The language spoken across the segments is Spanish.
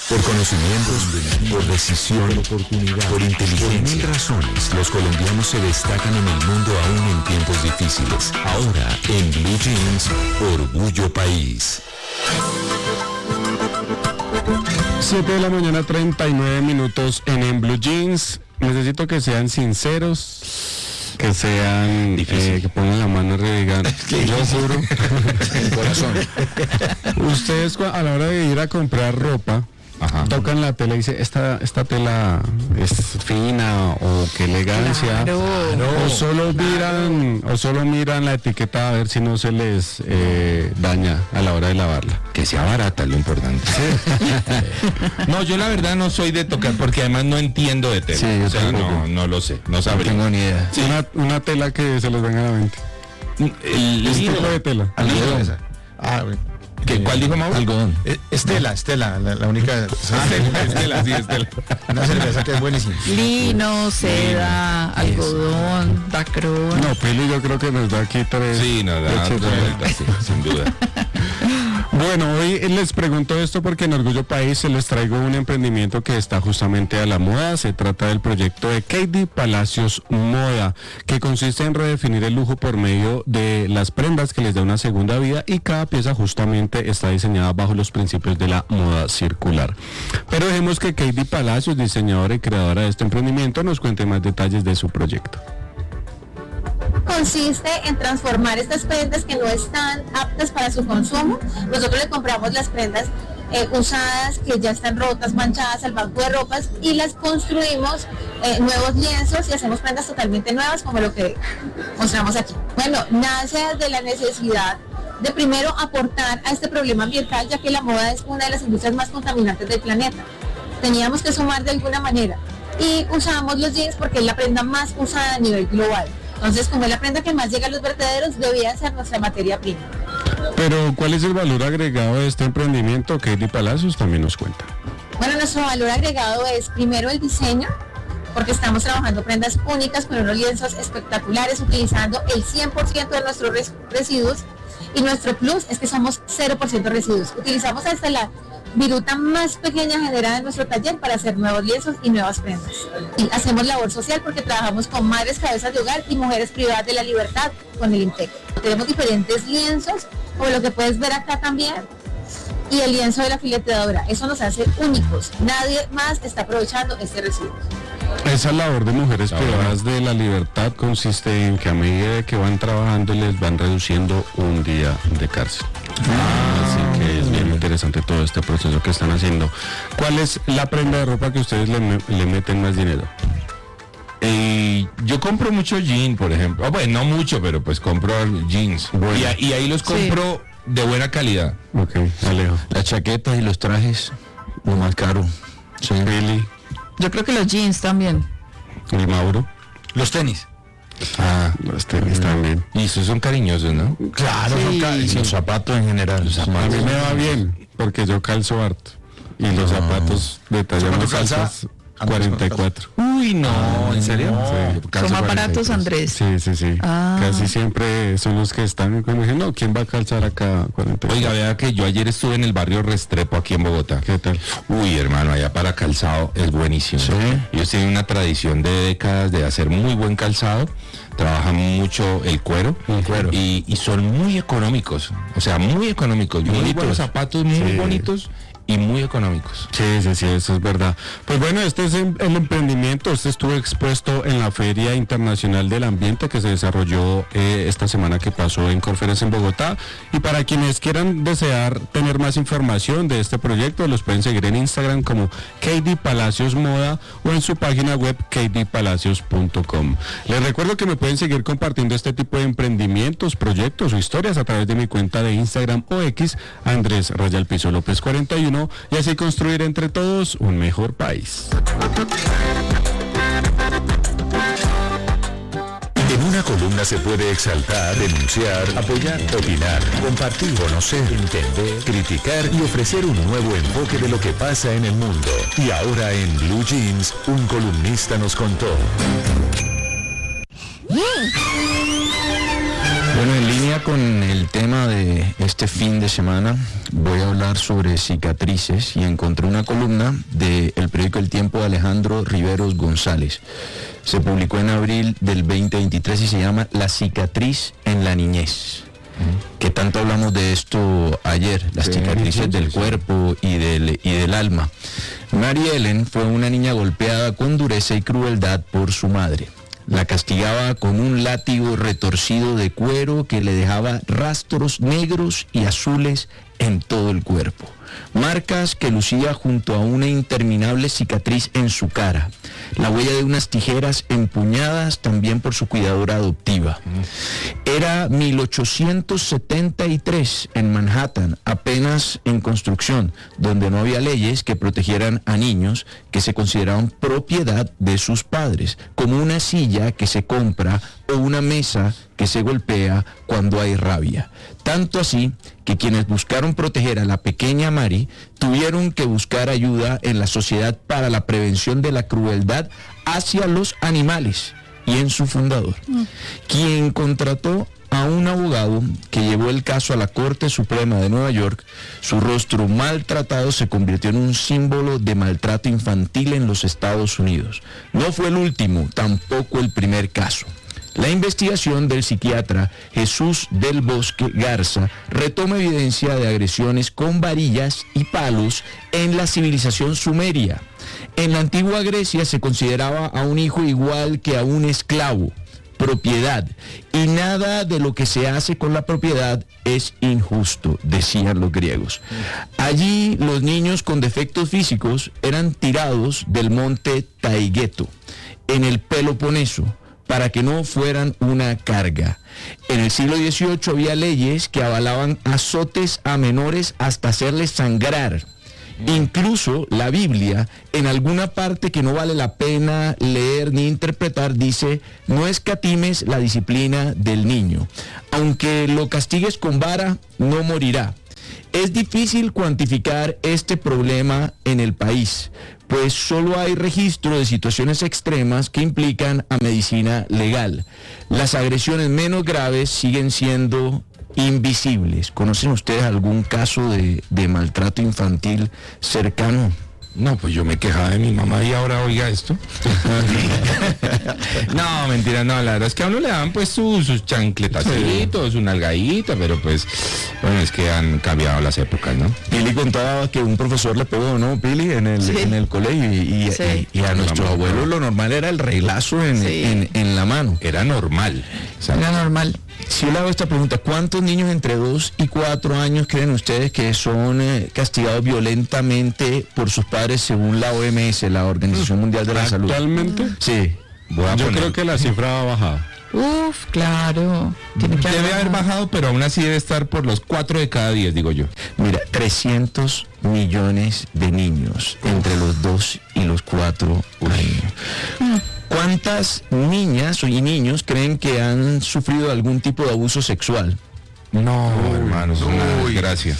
Por conocimientos, por decisión, por inteligencia. Por mil razones, los colombianos se destacan en el mundo aún en tiempos difíciles. Ahora, en Blue Jeans, Orgullo País. 7 de la mañana, 39 minutos en Blue Jeans. Necesito que sean sinceros, que sean, que pongan la mano y digan, yo juro, el corazón. Ustedes a la hora de ir a comprar ropa, tocan la tela y dicen, esta tela es fina, o qué elegancia, claro. o solo miran la etiqueta a ver si no se les daña a la hora de lavarla. Que sea barata, lo importante. No, yo la verdad no soy de tocar, porque además no entiendo de tela. Sí, o sea, no lo sé, no sabría. No tengo ni idea. Sí. Una tela que se les venga a la mente. El tipo de tela. Algodón. ¿Cuál dijo Mauro? Algodón. Estela, la única. Estela. Una cerveza que es buenísima. Lino, seda, algodón, dacrón. No, Pili, yo creo que nos da aquí 3. Sí, nos da sin duda. Bueno, hoy les pregunto esto porque en Orgullo País les traigo un emprendimiento que está justamente a la moda. Se trata del proyecto de Katie Palacios Moda, que consiste en redefinir el lujo por medio de las prendas que les da una segunda vida, y cada pieza justamente está diseñada bajo los principios de la moda circular. Pero dejemos que Katie Palacios, diseñadora y creadora de este emprendimiento, nos cuente más detalles de su proyecto. Consiste en transformar estas prendas que no están aptas para su consumo. Nosotros le compramos las prendas usadas, que ya están rotas, manchadas, al banco de ropas, y las construimos nuevos lienzos y hacemos prendas totalmente nuevas, como lo que mostramos aquí. Bueno, nace de la necesidad de primero aportar a este problema ambiental, ya que la moda es una de las industrias más contaminantes del planeta. Teníamos que sumar de alguna manera, y usamos los jeans porque es la prenda más usada a nivel global. Entonces, como es la prenda que más llega a los vertederos, debía ser nuestra materia prima. Pero, ¿cuál es el valor agregado de este emprendimiento? Katie Palacios también nos cuenta. Bueno, nuestro valor agregado es primero el diseño, porque estamos trabajando prendas únicas con unos lienzos espectaculares, utilizando el 100% de nuestros residuos, y nuestro plus es que somos 0% residuos. Utilizamos hasta la viruta más pequeña generada en nuestro taller para hacer nuevos lienzos y nuevas prendas. Y hacemos labor social porque trabajamos con madres cabezas de hogar y mujeres privadas de la libertad con el INTEC. Tenemos diferentes lienzos, como lo que puedes ver acá también, y el lienzo de la fileteadora. Eso nos hace únicos. Nadie más está aprovechando este residuo. Esa labor de mujeres privadas de la libertad consiste en que a medida que van trabajando les van reduciendo un día de cárcel. Así que es bien interesante todo este proceso que están haciendo. ¿Cuál es la prenda de ropa que ustedes le meten más dinero? Yo compro mucho jean, por ejemplo. Bueno, no mucho, pero pues compro jeans. Bueno. Y ahí los compro de buena calidad. Ok, Alejo. Las chaquetas y los trajes, lo más caro. Sí. Billy. Yo creo que los jeans también. ¿Y Mauro? Los tenis. Los tenis también. Y esos son cariñosos, ¿no? Claro, son cariñosos. Los zapatos en general. A mí me va bien, porque yo calzo harto. Y los zapatos de talla más altas, 44. Uy, no, ¿en serio? Sí, son más baratos, Andrés. Sí. Casi siempre son los que están, como dicen, no, ¿quién va a calzar acá 44? Oiga, vea que yo ayer estuve en el barrio Restrepo, aquí en Bogotá. ¿Qué tal? Uy, hermano, allá para calzado es buenísimo. ¿Sí? Ellos tienen una tradición de décadas de hacer muy buen calzado. Trabajan mucho el cuero. Y son muy económicos. O sea, muy económicos. Muy buenos zapatos, muy bonitos. Y muy económicos. Sí, eso es verdad. Pues bueno, este es el emprendimiento. Este estuvo expuesto en la Feria Internacional del Ambiente que se desarrolló esta semana que pasó en Corferias en Bogotá. Y para quienes quieran desear tener más información de este proyecto, los pueden seguir en Instagram como Katie Palacios Moda o en su página web katiepalacios.com. Les recuerdo que me pueden seguir compartiendo este tipo de emprendimientos, proyectos o historias a través de mi cuenta de Instagram o X, Andrés _Piso López 41, y así construir entre todos un mejor país. En una columna se puede exaltar, denunciar, apoyar, opinar, compartir, conocer, entender, criticar y ofrecer un nuevo enfoque de lo que pasa en el mundo. Y ahora en Blue Jeans, un columnista nos contó. Bueno, en línea venía con el tema de este fin de semana. Voy a hablar sobre cicatrices y encontré una columna del periódico El Tiempo de Alejandro Riveros González. Se publicó en abril del 2023 y se llama La cicatriz en la niñez. Que tanto hablamos de esto ayer, las cicatrices del cuerpo y del alma. Mary Ellen fue una niña golpeada con dureza y crueldad por su madre. La castigaba con un látigo retorcido de cuero que le dejaba rastros negros y azules en todo el cuerpo. Marcas que lucía junto a una interminable cicatriz en su cara. La huella de unas tijeras empuñadas también por su cuidadora adoptiva. Era 1873 en Manhattan, apenas en construcción, donde no había leyes que protegieran a niños que se consideraban propiedad de sus padres, como una silla que se compra o una mesa que se golpea cuando hay rabia. Tanto así que quienes buscaron proteger a la pequeña Mary tuvieron que buscar ayuda en la Sociedad para la Prevención de la Crueldad hacia los Animales y en su fundador, quien contrató a un abogado que llevó el caso a la Corte Suprema de Nueva York. Su rostro maltratado se convirtió en un símbolo de maltrato infantil en los Estados Unidos. No fue el último, tampoco el primer caso. La investigación del psiquiatra Jesús del Bosque Garza retoma evidencia de agresiones con varillas y palos en la civilización sumeria. En la antigua Grecia se consideraba a un hijo igual que a un esclavo, propiedad, y nada de lo que se hace con la propiedad es injusto, decían los griegos. Allí los niños con defectos físicos eran tirados del monte Taygeto, en el Peloponeso, para que no fueran una carga. En el siglo XVIII había leyes que avalaban azotes a menores hasta hacerles sangrar. Incluso la Biblia, en alguna parte que no vale la pena leer ni interpretar, dice: no escatimes la disciplina del niño. Aunque lo castigues con vara, no morirá. Es difícil cuantificar este problema en el país, pues solo hay registro de situaciones extremas que implican a medicina legal. Las agresiones menos graves siguen siendo invisibles. ¿Conocen ustedes algún caso de maltrato infantil cercano? No, pues yo me quejaba de mi mamá y ahora oiga esto. No, mentira, no, la verdad es que a uno le dan pues sus chancletacitos, su nalgadita, pero pues, bueno, es que han cambiado las épocas, ¿no? Pili contaba que un profesor le pegó, ¿no, Pili? En el colegio y a nuestro abuelo lo normal era el reglazo en la mano. Era normal. Era normal. Si yo le hago esta pregunta, ¿cuántos niños entre 2 y 4 años creen ustedes que son castigados violentamente por sus padres según la OMS, la Organización Mundial de la Salud? ¿Actualmente? Sí. Yo creo que la cifra va a bajar. Uf, claro. Debe haber bajado, pero aún así debe estar por los 4 de cada 10, digo yo. Mira, 300 millones de niños entre los 2 y los 4 años. ¿Cuántas niñas y niños creen que han sufrido algún tipo de abuso sexual? No, hermano, es una desgracia.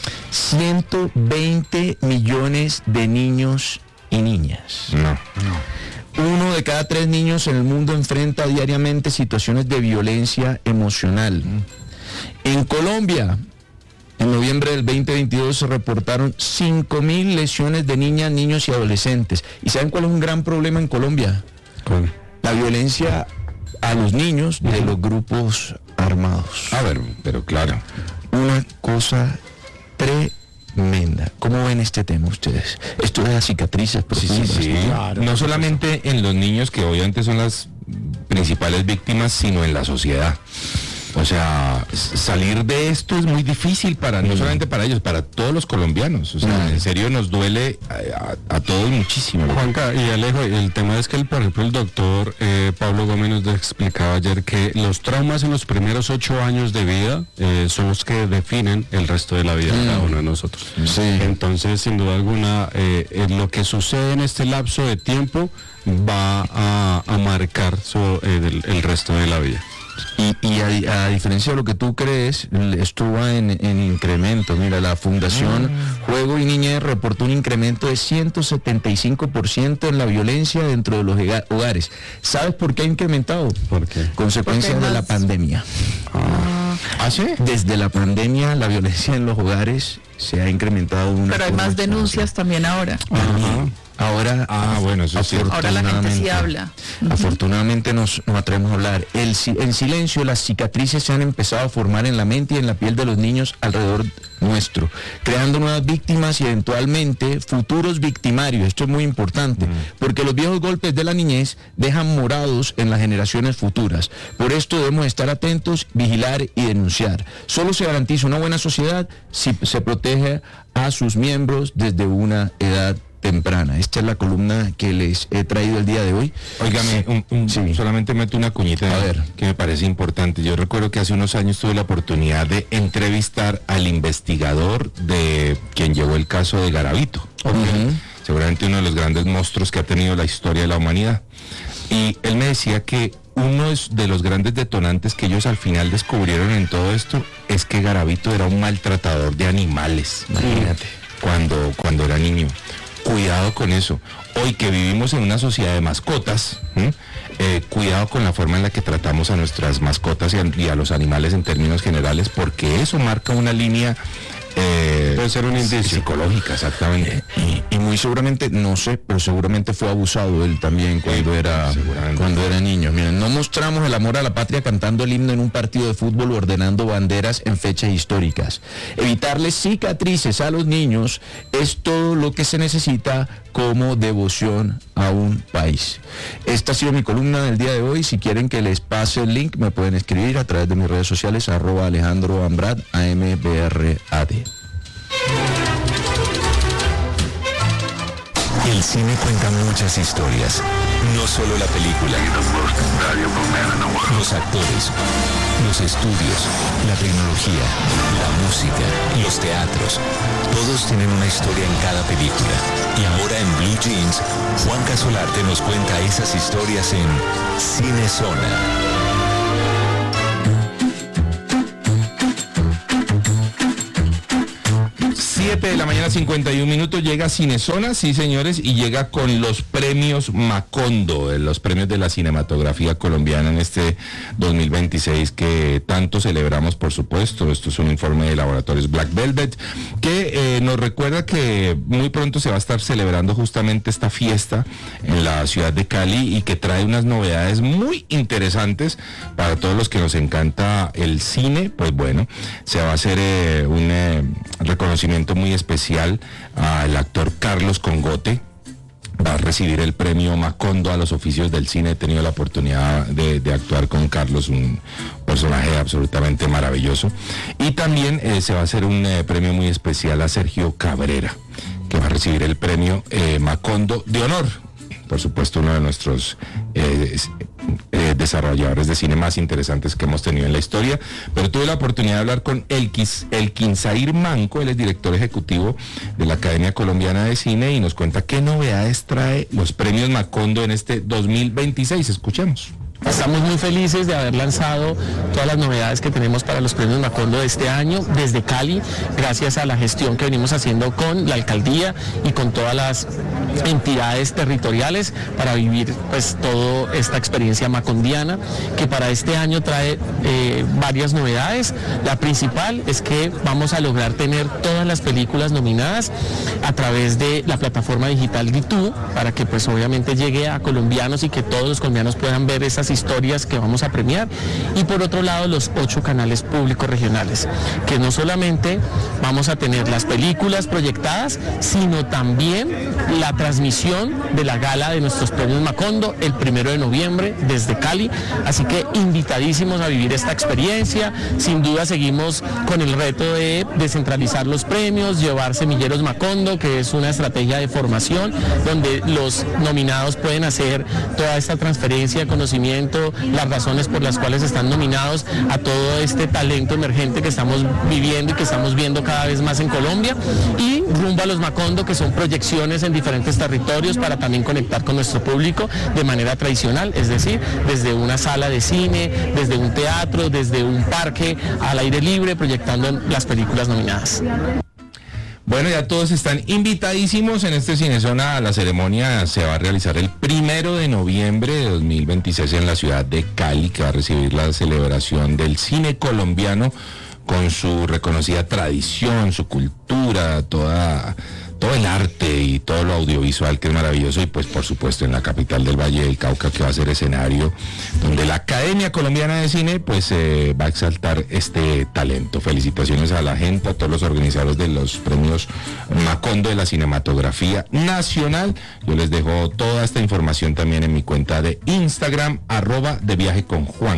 120 millones de niños y niñas. No. 1 de cada 3 niños en el mundo enfrenta diariamente situaciones de violencia emocional. En Colombia, en noviembre del 2022 se reportaron 5.000 lesiones de niñas, niños y adolescentes. ¿Y saben cuál es un gran problema en Colombia? La violencia a los niños de los grupos armados. A ver, pero claro. Una cosa tremenda. ¿Cómo ven este tema ustedes? Esto de las cicatrices profundas, Sí. ¿no? Claro, no solamente en los niños, que obviamente son las principales víctimas, sino en la sociedad. O sea, salir de esto es muy difícil no solamente para ellos, para todos los colombianos. O sea, en serio nos duele a todos muchísimo. Juanca y Alejo, el tema es que, por ejemplo, el doctor Pablo Gómez nos explicaba ayer que los traumas en los primeros 8 años de vida son los que definen el resto de la vida de cada uno de nosotros. Sí. Entonces, sin duda alguna, lo que sucede en este lapso de tiempo va a marcar el resto de la vida. Y a diferencia de lo que tú crees, esto va en incremento. Mira, la Fundación Juego y Niñez reportó un incremento de 175% en la violencia dentro de los hogares. ¿Sabes por qué ha incrementado? ¿Por qué? Consecuencia de la pandemia. ¿Ah, sí? Desde la pandemia, la violencia en los hogares se ha incrementado de una Pero hay forma más denuncias también ahora. Ahora, bueno, eso sí. Ahora la gente sí habla. Afortunadamente nos atrevemos a hablar. En silencio, las cicatrices se han empezado a formar en la mente y en la piel de los niños alrededor nuestro, creando nuevas víctimas y eventualmente futuros victimarios. Esto es muy importante, porque los viejos golpes de la niñez dejan morados en las generaciones futuras. Por esto debemos estar atentos, vigilar y denunciar. Solo se garantiza una buena sociedad si se protege a sus miembros desde una edad temprana. Esta es la columna que les he traído el día de hoy. Óigame, Sí. solamente meto una cuñita A ver. que me parece importante. Yo recuerdo que hace unos años tuve la oportunidad de entrevistar al investigador de quien llevó el caso de Garavito. Seguramente uno de los grandes monstruos que ha tenido la historia de la humanidad. Y él me decía que uno de los grandes detonantes que ellos al final descubrieron en todo esto es que Garavito era un maltratador de animales. Imagínate. Cuando era niño. Cuidado con eso. Hoy que vivimos en una sociedad de mascotas, cuidado con la forma en la que tratamos a nuestras mascotas y a los animales en términos generales, porque eso marca una línea Puede ser un indicio. psicológica, exactamente. Y muy seguramente, no sé, pero seguramente fue abusado él también cuando era niño. Miren, no mostramos el amor a la patria cantando el himno en un partido de fútbol o ordenando banderas en fechas históricas. Evitarles cicatrices a los niños es todo lo que se necesita como devoción a un país. Esta ha sido mi columna del día de hoy. Si quieren que les pase el link, me pueden escribir a través de mis redes sociales, @AlejandroAmbrad, AMBRAD. El cine cuenta muchas historias, no solo la película. Los actores, los estudios, la tecnología, la música, los teatros, todos tienen una historia en cada película. Y ahora en Blue Jeans, Juan Casolarte nos cuenta esas historias en Cinezona. 7 de la mañana, 51 minutos, llega Cinezona, sí señores, y llega con los premios Macondo, los premios de la cinematografía colombiana en este 2026 que tanto celebramos, por supuesto. Esto es un informe de Laboratorios Black Velvet que nos recuerda que muy pronto se va a estar celebrando justamente esta fiesta en la ciudad de Cali y que trae unas novedades muy interesantes para todos los que nos encanta el cine. Pues bueno, se va a hacer un reconocimiento muy especial al actor Carlos Congote. Va a recibir el premio Macondo a los oficios del cine. He tenido la oportunidad de actuar con Carlos, un personaje absolutamente maravilloso. Y también se va a hacer un premio muy especial a Sergio Cabrera, que va a recibir el premio Macondo de honor. Por supuesto, uno de nuestros desarrolladores de cine más interesantes que hemos tenido en la historia. Pero tuve la oportunidad de hablar con Elkinzair Manco. Él es director ejecutivo de la Academia Colombiana de Cine y nos cuenta qué novedades trae los premios Macondo en este 2026. Escuchemos. Estamos muy felices de haber lanzado todas las novedades que tenemos para los premios Macondo de este año desde Cali, gracias a la gestión que venimos haciendo con la alcaldía y con todas las entidades territoriales para vivir pues toda esta experiencia macondiana, que para este año trae varias novedades. La principal es que vamos a lograr tener todas las películas nominadas a través de la plataforma digital DiTu, para que pues obviamente llegue a colombianos y que todos los colombianos puedan ver esas historias que vamos a premiar. Y por otro lado, los 8 canales públicos regionales, que no solamente vamos a tener las películas proyectadas, sino también la transmisión de la gala de nuestros premios Macondo el 1 de noviembre desde Cali. Así que invitadísimos a vivir esta experiencia. Sin duda seguimos con el reto de descentralizar los premios, llevar semilleros Macondo, que es una estrategia de formación donde los nominados pueden hacer toda esta transferencia de conocimiento, las razones por las cuales están nominados a todo este talento emergente que estamos viviendo y que estamos viendo cada vez más en Colombia, y rumbo a los Macondo, que son proyecciones en diferentes territorios para también conectar con nuestro público de manera tradicional, es decir, desde una sala de cine, desde un teatro, desde un parque al aire libre, proyectando las películas nominadas. Bueno, ya todos están invitadísimos en este Cinezona. La ceremonia se va a realizar el 1 de noviembre de 2026 en la ciudad de Cali, que va a recibir la celebración del cine colombiano con su reconocida tradición, su cultura, todo el arte y todo lo audiovisual, que es maravilloso, y pues por supuesto en la capital del Valle del Cauca, que va a ser escenario donde la Academia Colombiana de Cine pues va a exaltar este talento. Felicitaciones a la gente, a todos los organizadores de los premios Macondo de la cinematografía nacional. Yo les dejo toda esta información también en mi cuenta de Instagram, @deviajeconjuan.